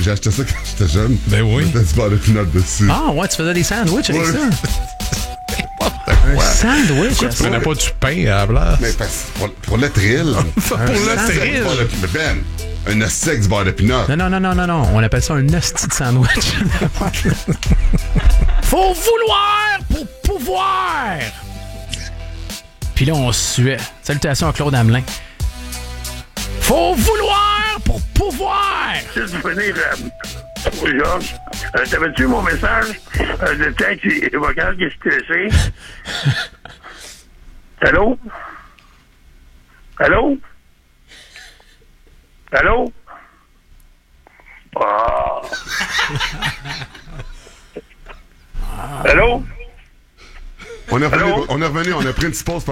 j'ai acheté ça quand j'étais jeune. Ben oui. C'était du beurre de pinot dessus. Ah, ouais, tu faisais des sandwichs avec Ouais. ça. Un sandwich, Tu prenais pas du pain à la place? Mais pour le thrill. Pour le sandwich. thrill. Mais Ben, un hostie avec du beurre de pinot. Non. On appelle ça un hostie de sandwich. Faut vouloir pour pouvoir. Puis là, on suait. Salutations à Claude Hamelin. Faut vouloir pour pouvoir. Juste pour finir, Georges, t'avais-tu mon message de texte vocal que je t'ai laissé? Allô? Allô? Allô? Ah. Allô? On est revenu, on a pris une petite pause.